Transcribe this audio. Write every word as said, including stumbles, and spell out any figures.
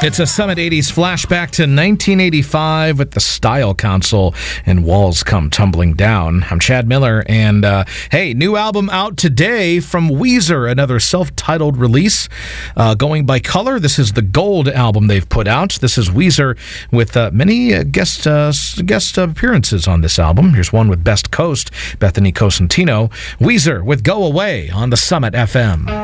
It's a Summit eighties flashback to nineteen eighty-five with the Style Council and Walls Come Tumbling Down. I'm Chad Miller, and uh, hey, new album out today from Weezer, another self-titled release uh, going by color. This is the Gold album they've put out. This is Weezer with uh, many uh, guest uh, guest appearances on this album. Here's one with Best Coast, Bethany Cosentino. Weezer with Go Away on the Summit F M.